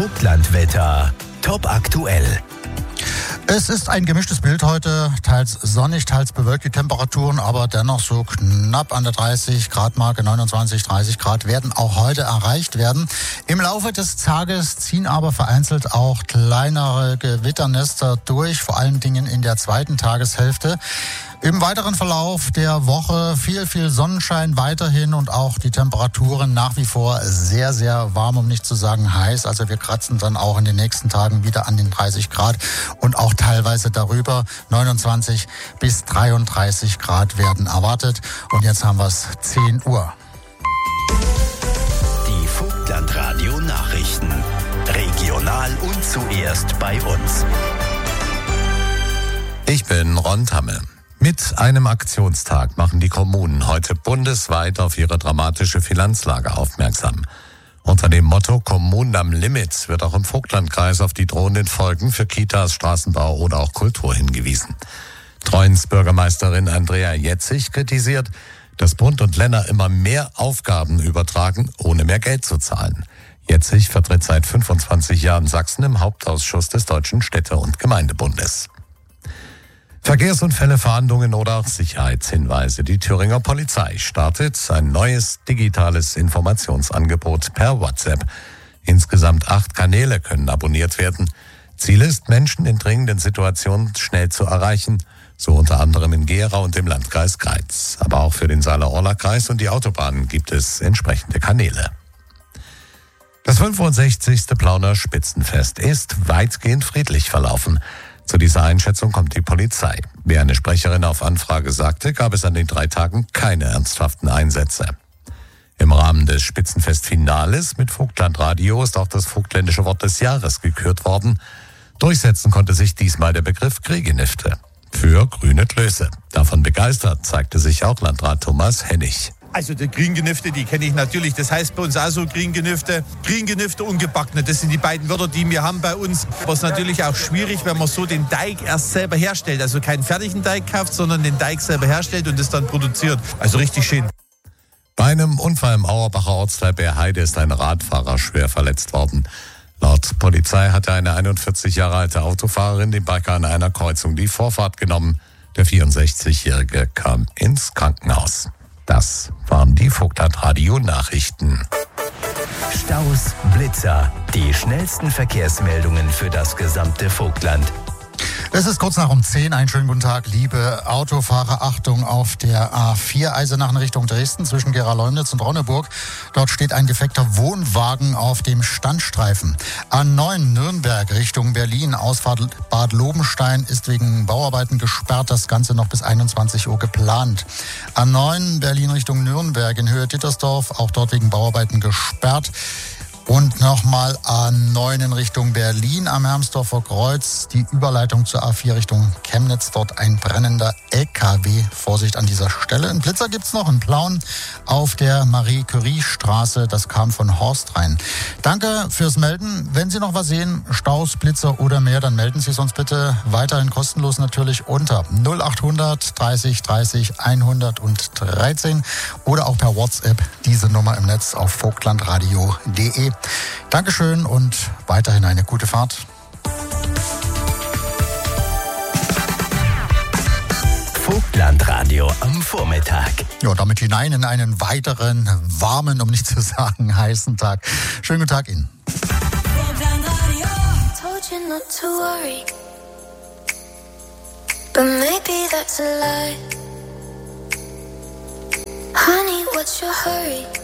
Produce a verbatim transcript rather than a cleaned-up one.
Vogtlandwetter. Top aktuell. Es ist ein gemischtes Bild heute, teils sonnig, teils bewölkt die Temperaturen, aber dennoch so knapp an der dreißig Grad Marke, neunundzwanzig, dreißig Grad werden auch heute erreicht werden. Im Laufe des Tages ziehen aber vereinzelt auch kleinere Gewitternester durch, vor allen Dingen in der zweiten Tageshälfte. Im weiteren Verlauf der Woche viel, viel Sonnenschein weiterhin und auch die Temperaturen nach wie vor sehr, sehr warm, um nicht zu sagen heiß. Also wir kratzen dann auch in den nächsten Tagen wieder an den dreißig Grad und auch teilweise darüber. neunundzwanzig bis dreiunddreißig Grad werden erwartet. Und jetzt haben wir es zehn Uhr. Die Vogtlandradio Nachrichten. Regional und zuerst bei uns. Ich bin Ron Tamme. Mit einem Aktionstag machen die Kommunen heute bundesweit auf ihre dramatische Finanzlage aufmerksam. Unter dem Motto Kommunen am Limit wird auch im Vogtlandkreis auf die drohenden Folgen für Kitas, Straßenbau oder auch Kultur hingewiesen. Treuens Bürgermeisterin Andrea Jetzig kritisiert, dass Bund und Länder immer mehr Aufgaben übertragen, ohne mehr Geld zu zahlen. Jetzig vertritt seit fünfundzwanzig Jahren Sachsen im Hauptausschuss des Deutschen Städte- und Gemeindebundes. Verkehrsunfälle, Fahndungen oder auch Sicherheitshinweise. Die Thüringer Polizei startet ein neues digitales Informationsangebot per WhatsApp. Insgesamt acht Kanäle können abonniert werden. Ziel ist, Menschen in dringenden Situationen schnell zu erreichen, so unter anderem in Gera und im Landkreis Greiz. Aber auch für den Saale-Orla-Kreis und die Autobahnen gibt es entsprechende Kanäle. Das fünfundsechzigste Plauner Spitzenfest ist weitgehend friedlich verlaufen. Zu dieser Einschätzung kommt die Polizei. Wie eine Sprecherin auf Anfrage sagte, gab es an den drei Tagen keine ernsthaften Einsätze. Im Rahmen des Spitzenfestfinales mit Vogtlandradio ist auch das vogtländische Wort des Jahres gekürt worden. Durchsetzen konnte sich diesmal der Begriff Griegenifte für grüne Klöße. Davon begeistert zeigte sich auch Landrat Thomas Hennig. Also die Grüngenüfte, die kenne ich natürlich. Das heißt bei uns auch so Grüngenüfte. Grüngenüfte, ungebackene, das sind die beiden Wörter, die wir haben bei uns. Was natürlich auch schwierig, wenn man so den Teig erst selber herstellt. Also keinen fertigen Teig kauft, sondern den Teig selber herstellt und es dann produziert. Also richtig schön. Bei einem Unfall im Auerbacher Ortsteil Beerheide ist ein Radfahrer schwer verletzt worden. Laut Polizei hatte eine einundvierzig Jahre alte Autofahrerin den Biker an einer Kreuzung die Vorfahrt genommen. Der vierundsechzigjährige kam ins Krankenhaus. Das waren die Vogtlandradio-Nachrichten. Staus, Blitzer, die schnellsten Verkehrsmeldungen für das gesamte Vogtland. Es ist kurz nach um zehn. Einen schönen guten Tag, liebe Autofahrer. Achtung auf der A vier Eisenach in Richtung Dresden zwischen Gera-Leumnitz und Ronneburg. Dort steht ein defekter Wohnwagen auf dem Standstreifen. A neun Nürnberg Richtung Berlin, Ausfahrt Bad Lobenstein ist wegen Bauarbeiten gesperrt. Das Ganze noch bis einundzwanzig Uhr geplant. A neun Berlin Richtung Nürnberg in Höhe Dittersdorf, auch dort wegen Bauarbeiten gesperrt. Und nochmal A neun in Richtung Berlin am Hermsdorfer Kreuz. Die Überleitung zur A vier Richtung Chemnitz. Dort ein brennender L K W. Vorsicht an dieser Stelle. Ein Blitzer gibt's noch in Plauen auf der Marie-Curie-Straße. Das kam von Horst rein. Danke fürs Melden. Wenn Sie noch was sehen, Staus, Blitzer oder mehr, dann melden Sie es uns bitte weiterhin kostenlos natürlich unter null achthundert dreißig dreißig hundertdreizehn oder auch per WhatsApp diese Nummer im Netz auf vogtlandradio punkt de. Dankeschön und weiterhin eine gute Fahrt. Vogtlandradio am Vormittag. Ja, damit hinein in einen weiteren warmen, um nicht zu sagen heißen Tag. Schönen guten Tag Ihnen. Told you not to worry, but maybe that's a lie. Honey, what's your hurry?